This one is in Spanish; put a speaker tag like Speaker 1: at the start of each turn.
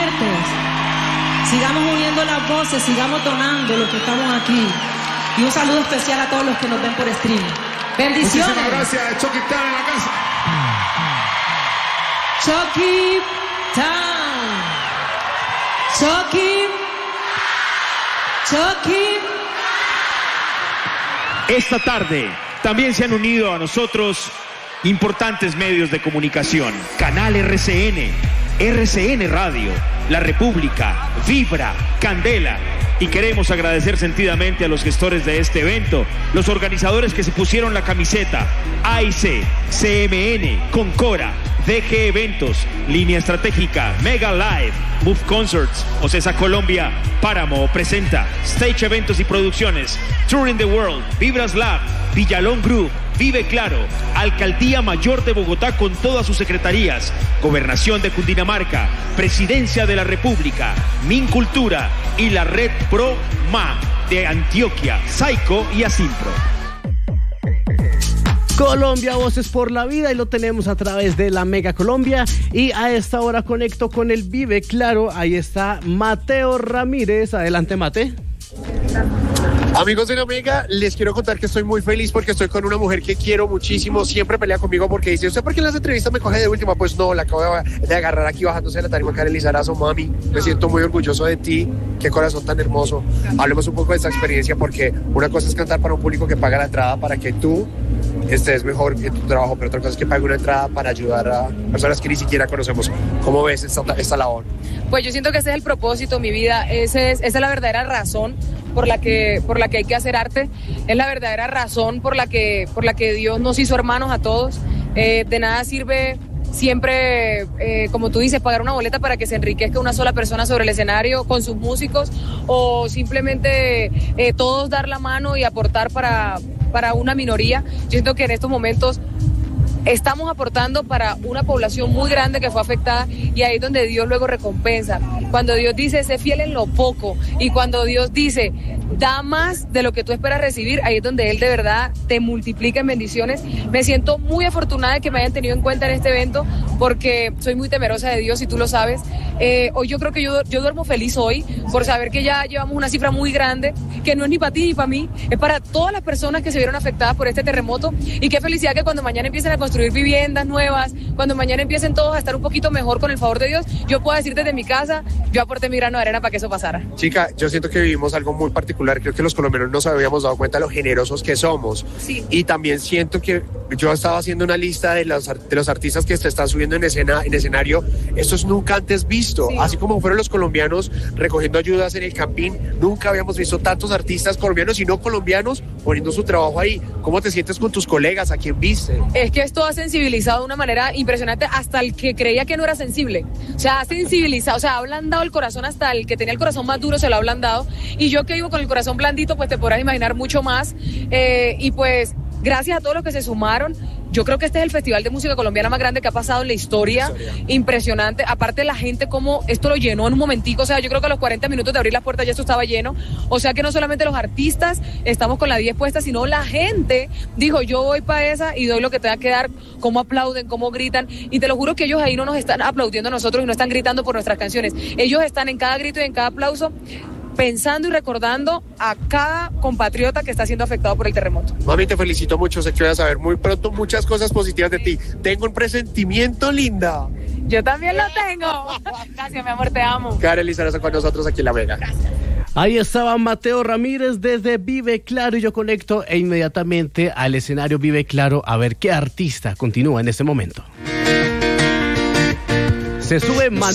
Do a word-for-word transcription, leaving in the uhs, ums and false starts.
Speaker 1: fuertes, sigamos uniendo las voces, sigamos donando los que estamos aquí. Y un saludo especial a todos los que nos ven por stream. Bendiciones.
Speaker 2: Muchísimas gracias, Chucky Town en la casa.
Speaker 1: Chucky Town. Chucky. Chucky.
Speaker 3: Esta tarde también se han unido a nosotros importantes medios de comunicación. Canal R C N, R C N Radio, La República, Vibra, Candela. Y queremos agradecer sentidamente a los gestores de este evento, los organizadores que se pusieron la camiseta, A I C, C M N, Concora, D G Eventos, Línea Estratégica, Mega Live, Move Concerts, Ocesa Colombia, Páramo presenta, Stage Eventos y Producciones, Tour in the World, Vibras Lab, Villalón Group, Vive Claro, Alcaldía Mayor de Bogotá con todas sus secretarías, Gobernación de Cundinamarca, Presidencia de la República, Mincultura y la Red Pro Ma de Antioquia, Saico y Asimpro.
Speaker 4: Colombia, Voces por la Vida, y lo tenemos a través de la Mega Colombia. Y a esta hora conecto con el Vive Claro. Ahí está Mateo Ramírez. Adelante, Mate.
Speaker 5: Amigos de la Mega, les quiero contar que estoy muy feliz porque estoy con una mujer que quiero muchísimo. Siempre pelea conmigo porque dice, ¿usted por qué en las entrevistas me coge de última? Pues no, la acabo de agarrar aquí bajándose de la tarima. Karen Lizarazo, mami, me siento muy orgulloso de ti. Qué corazón tan hermoso. Hablemos un poco de esta experiencia, porque una cosa es cantar para un público que paga la entrada para que tú estés mejor en tu trabajo, pero otra cosa es que pague una entrada para ayudar a personas que ni siquiera conocemos. ¿Cómo ves esta, esta labor?
Speaker 6: Pues yo siento que ese es el propósito, mi vida. Ese es, esa es la verdadera razón por la que por la que hay que hacer arte. Es la verdadera razón por la que por la que Dios nos hizo hermanos a todos. Eh, de nada sirve siempre, eh, como tú dices, pagar una boleta para que se enriquezca una sola persona sobre el escenario con sus músicos, o simplemente eh, todos dar la mano y aportar para, para una minoría. Yo siento que en estos momentos estamos aportando para una población muy grande que fue afectada, y ahí es donde Dios luego recompensa. Cuando Dios dice, sé fiel en lo poco, y cuando Dios dice, da más de lo que tú esperas recibir, ahí es donde Él de verdad te multiplica en bendiciones. Me siento muy afortunada de que me hayan tenido en cuenta en este evento, porque soy muy temerosa de Dios, y tú lo sabes. Eh, hoy yo creo que yo, yo duermo feliz hoy, por saber que ya llevamos una cifra muy grande, que no es ni para ti ni para mí, es para todas las personas que se vieron afectadas por este terremoto. Y qué felicidad que cuando mañana empiecen a construir viviendas nuevas, cuando mañana empiecen todos a estar un poquito mejor con el favor de Dios, yo puedo decir desde mi casa, yo aporté mi grano de arena para que eso pasara.
Speaker 5: Chica, yo siento que vivimos algo muy particular. Creo que los colombianos nos habíamos dado cuenta de lo generosos que somos.
Speaker 6: Sí.
Speaker 5: Y también siento que yo estaba haciendo una lista de los, de los artistas que se están subiendo en escena, en escenario. Esto es nunca antes visto.
Speaker 6: Sí.
Speaker 5: Así como fueron los colombianos recogiendo ayudas en el Campín, nunca habíamos visto tantos artistas colombianos y no colombianos poniendo su trabajo ahí. ¿Cómo te sientes con tus colegas? ¿A quién viste?
Speaker 6: Es que esto ha sensibilizado de una manera impresionante hasta el que creía que no era sensible. O sea, ha sensibilizado, o sea, ha ablandado el corazón, hasta el que tenía el corazón más duro se lo ha ablandado. Y yo que vivo con el corazón blandito, pues te podrás imaginar mucho más. Eh, y pues, gracias a todos los que se sumaron. Yo creo que este es el festival de música colombiana más grande que ha pasado en la historia. historia. Impresionante. Aparte, la gente, como esto lo llenó en un momentico. O sea, yo creo que a los cuarenta minutos de abrir las puertas ya esto estaba lleno. O sea, que no solamente los artistas estamos con la diez puesta, sino la gente dijo, yo voy para esa y doy lo que tenga que dar. Cómo aplauden, cómo gritan. Y te lo juro que ellos ahí no nos están aplaudiendo a nosotros y no están gritando por nuestras canciones. Ellos están en cada grito y en cada aplauso pensando y recordando a cada compatriota que está siendo afectado por el terremoto.
Speaker 5: Mami, te felicito mucho, sé que voy a saber muy pronto muchas cosas positivas de ti. Tengo un presentimiento, linda.
Speaker 6: Yo también lo tengo. Gracias, mi amor, te amo.
Speaker 5: Karen Lizarazo con nosotros aquí en La Mega.
Speaker 6: Gracias.
Speaker 4: Ahí estaba Mateo Ramírez desde Vive Claro, y yo conecto e inmediatamente al escenario Vive Claro a ver qué artista continúa en este momento. Se sube Man-